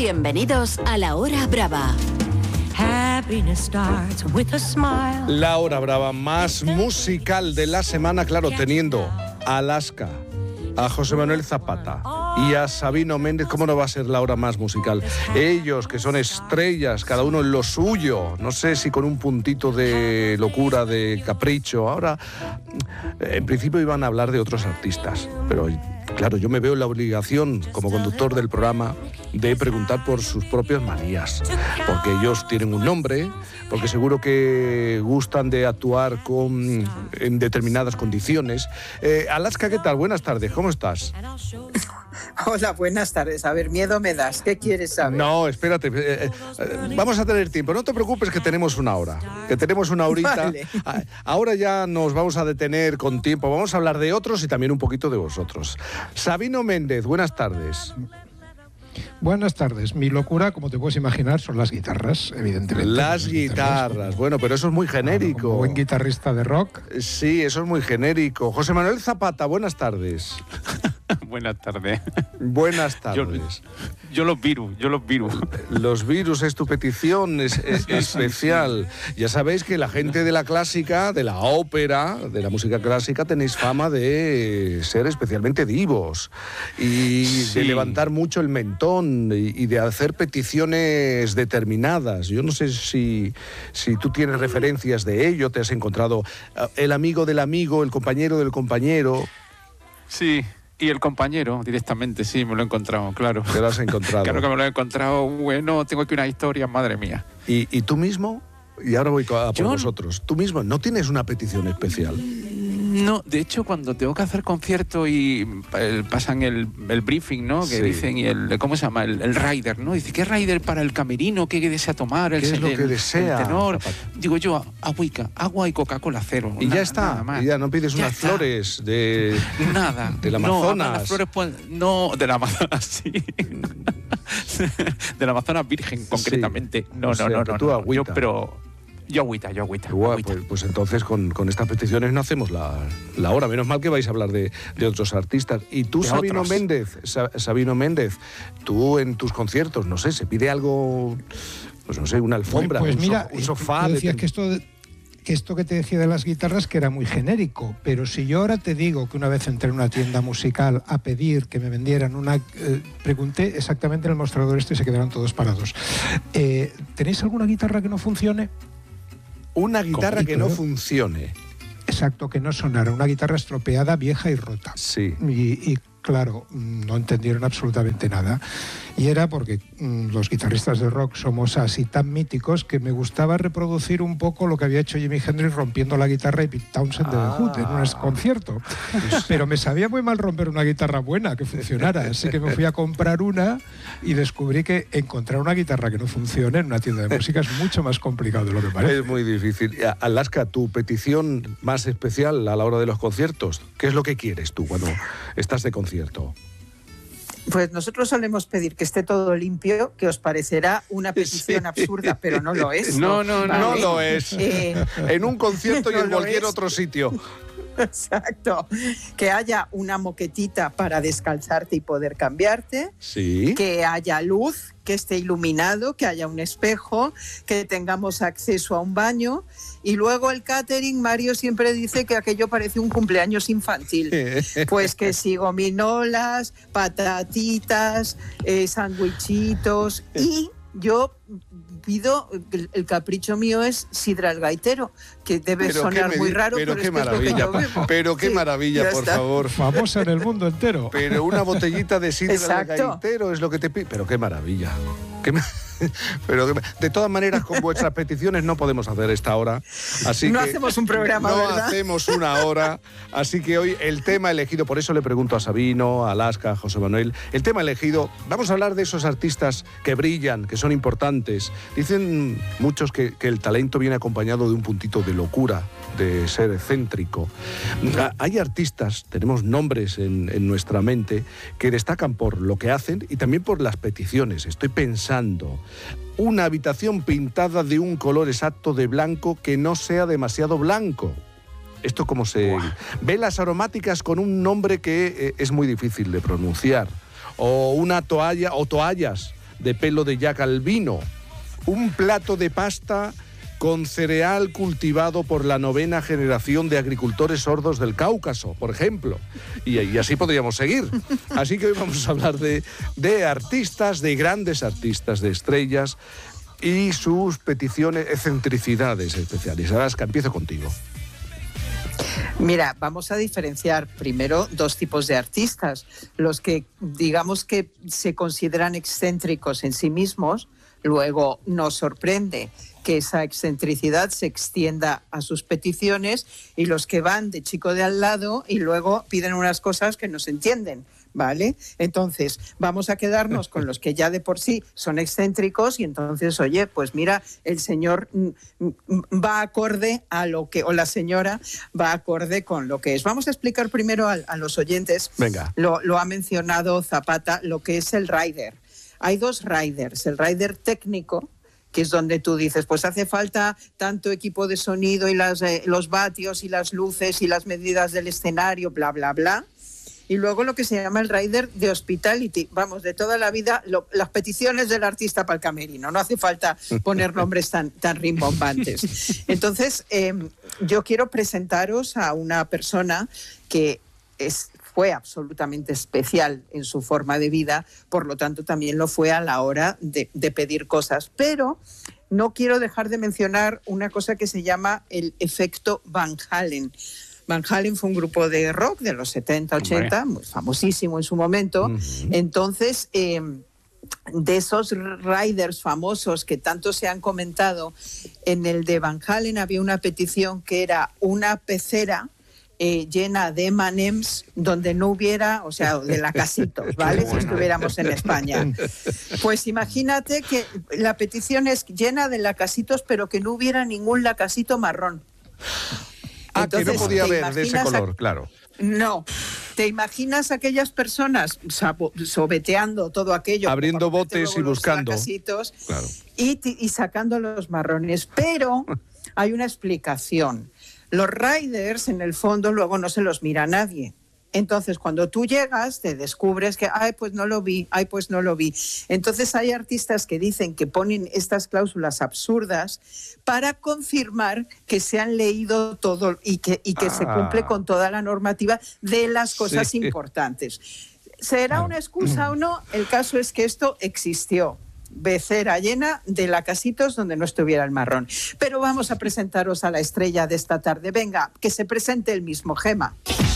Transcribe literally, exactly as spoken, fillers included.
Bienvenidos a La Hora Brava. La Hora Brava más musical de la semana, claro, teniendo a Alaska, a José Manuel Zapata y a Sabino Méndez. ¿Cómo no va a ser la hora más musical? Ellos, que son estrellas, cada uno en lo suyo, no sé si con un puntito de locura, de capricho. Ahora, en principio iban a hablar de otros artistas, pero claro, yo me veo en la obligación, como conductor del programa, de preguntar por sus propias manías, porque ellos tienen un nombre, porque seguro que gustan de actuar con, en determinadas condiciones. Eh, Alaska, ¿qué tal? Buenas tardes, ¿cómo estás? Hola, buenas tardes. A ver, miedo me das. ¿Qué quieres saber? No, espérate. Eh, eh, vamos a tener tiempo. No te preocupes que tenemos una hora. Que tenemos una horita. Vale. Ahora ya nos vamos a detener con tiempo. Vamos a hablar de otros y también un poquito de vosotros. Sabino Méndez, buenas tardes. Buenas tardes. Mi locura, como te puedes imaginar, son las guitarras, evidentemente. Las guitarras. guitarras. Bueno, pero eso es muy genérico. Como buen guitarrista de rock. Sí, eso es muy genérico. José Manuel Zapata, buenas tardes. Buenas tardes. Buenas tardes. Yo, yo los virus, yo los virus. Los virus es tu petición es, es especial. Ya sabéis que la gente de la clásica, de la ópera, de la música clásica, tenéis fama de ser especialmente divos y sí. de levantar mucho el mentón y, y de hacer peticiones determinadas. Yo no sé si, si tú tienes referencias de ello, te has encontrado el amigo del amigo, el compañero del compañero. Sí. Y el compañero, directamente, sí, me lo he encontrado, claro. ¿Te lo has encontrado? Claro que me lo he encontrado. Bueno, tengo aquí una historia, madre mía. ¿Y, y tú mismo? Y ahora voy a por Yo... vosotros. ¿Tú mismo no tienes una petición especial? No, de hecho, cuando tengo que hacer concierto y el, pasan el, el briefing, ¿no? Que sí. dicen, y el, ¿cómo se llama? El, el rider, ¿no? Dice, ¿qué rider para el camerino? ¿Qué desea tomar? El, ¿Qué es lo el, que desea? El tenor. Digo yo, agüica, agua y Coca-Cola cero. Y nada, ya está, nada más. y ya no pides ya unas está. flores de... Nada. Del Amazonas. No, las flores pues, no, del Amazonas, sí. Del Amazonas virgen, concretamente. Sí. No, o sea, no, no, no. Tú no. agüita. Yo, pero... Yo agüita, yo agüita. Igual, agüita. Pues, pues entonces con, con estas peticiones no hacemos la, la hora. Menos mal que vais a hablar de, de otros artistas. Y tú, de Sabino otros. Méndez, Sabino Méndez, tú en tus conciertos, no sé, se pide algo, pues no sé, una alfombra, pues, pues un, mira, so, un sofá. Tú decías de... que esto... De... que esto que te decía de las guitarras que era muy genérico, pero si yo ahora te digo que una vez entré en una tienda musical a pedir que me vendieran una... Eh, pregunté exactamente en el mostrador este y se quedaron todos parados. Eh, ¿Tenéis alguna guitarra que no funcione? Una guitarra que no ¿eh? funcione. Exacto, que no sonara. Una guitarra estropeada, vieja y rota. Sí. Y, y claro, no entendieron absolutamente nada. Y era porque mmm, los guitarristas de rock somos así tan míticos que me gustaba reproducir un poco lo que había hecho Jimi Hendrix rompiendo la guitarra y Pete Townshend de The Who en un concierto. Pero me sabía muy mal romper una guitarra buena que funcionara, así que me fui a comprar una y descubrí que encontrar una guitarra que no funcione en una tienda de música es mucho más complicado de lo que parece. Es muy difícil. Alaska, tu petición más especial a la hora de los conciertos, ¿qué es lo que quieres tú cuando estás de concierto? Pues nosotros solemos pedir que esté todo limpio, que os parecerá una petición sí. absurda, pero no lo es. No, no, no, ¿vale? no lo es. Eh, en un concierto y no en cualquier otro sitio. Exacto. Que haya una moquetita para descalzarte y poder cambiarte. Sí. Que haya luz, que esté iluminado, que haya un espejo, que tengamos acceso a un baño. Y luego el catering, Mario siempre dice que aquello parece un cumpleaños infantil. Pues que sí, gominolas, patatitas, eh, sandwichitos. Y yo pido, el, el capricho mío es sidra al gaitero, que debe pero sonar muy raro, pero, pero qué es maravilla, que es lo que yo bebo. Pero qué sí, maravilla, por está. favor. Famosa en el mundo entero. Pero una botellita de sidra Exacto. al gaitero es lo que te pido. Pero qué maravilla. Qué ma... Pero de todas maneras, con vuestras peticiones no podemos hacer esta hora. Así no que hacemos un programa, no ¿verdad? hacemos una hora. Así que hoy el tema elegido, por eso le pregunto a Sabino, a Alaska, a José Manuel, el tema elegido, vamos a hablar de esos artistas que brillan, que son importantes. Dicen muchos que, que el talento viene acompañado de un puntito de locura, de ser excéntrico. Hay artistas, tenemos nombres en, en nuestra mente, que destacan por lo que hacen y también por las peticiones. Estoy pensando... una habitación pintada de un color exacto de blanco que no sea demasiado blanco. Esto como se... Wow. Velas aromáticas con un nombre que eh, es muy difícil de pronunciar. O una toalla, o toallas de pelo de Jack Albino. Un plato de pasta con cereal cultivado por la novena generación de agricultores sordos del Cáucaso, por ejemplo. Y, y así podríamos seguir. Así que hoy vamos a hablar de, de artistas, de grandes artistas, de estrellas y sus peticiones, excentricidades especiales. Alaska, empiezo contigo. Mira, vamos a diferenciar primero dos tipos de artistas. Los que, digamos que se consideran excéntricos en sí mismos, luego nos sorprende que esa excentricidad se extienda a sus peticiones, y los que van de chico de al lado y luego piden unas cosas que no se entienden, ¿vale? Entonces, vamos a quedarnos con los que ya de por sí son excéntricos, y entonces, oye, pues mira, el señor va acorde a lo que, o la señora va acorde con lo que es. Vamos a explicar primero a, a los oyentes, Venga. Lo, lo ha mencionado Zapata, lo que es el rider. Hay dos riders, el rider técnico, que es donde tú dices, pues hace falta tanto equipo de sonido y las, eh, los vatios y las luces y las medidas del escenario, bla, bla, bla. Y luego lo que se llama el rider de hospitality, vamos, de toda la vida, lo, las peticiones del artista para el camerino. No hace falta poner nombres tan, tan rimbombantes. Entonces, eh, yo quiero presentaros a una persona que es... fue absolutamente especial en su forma de vida, por lo tanto también lo fue a la hora de, de pedir cosas. Pero no quiero dejar de mencionar una cosa que se llama el efecto Van Halen. Van Halen fue un grupo de rock de los setenta, ochenta, muy famosísimo en su momento. Uh-huh. Entonces, eh, de esos riders famosos que tanto se han comentado, en el de Van Halen había una petición que era una pecera Eh, llena de eme and eme's, donde no hubiera, o sea, de lacasitos, ¿vale? Si estuviéramos en España. Pues imagínate que la petición es llena de lacasitos, pero que no hubiera ningún lacasito marrón. Ah, entonces, que no podía haber de ese color, a... claro. No. ¿Te imaginas aquellas personas sobeteando todo aquello? Abriendo botes y buscando. Lacasitos, claro. y, y sacando los marrones. Pero hay una explicación. Los riders, en el fondo, luego no se los mira a nadie. Entonces, cuando tú llegas, te descubres que, ay, pues no lo vi, ay, pues no lo vi. Entonces, hay artistas que dicen que ponen estas cláusulas absurdas para confirmar que se han leído todo y que, y que ah. se cumple con toda la normativa de las cosas sí. importantes. ¿Será una excusa o no? El caso es que esto existió. Becera llena de lacasitos donde no estuviera el marrón. Pero vamos a presentaros a la estrella de esta tarde. Venga, que se presente el mismo, Gema.